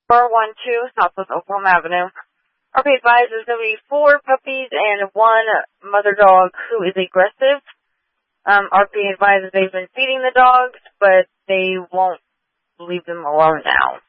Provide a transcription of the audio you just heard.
412 Southwest Oklahoma Avenue. RP advised there's going to be 4 puppies and 1 mother dog who is aggressive. RP advises they've been feeding the dogs, but they won't leave them alone now.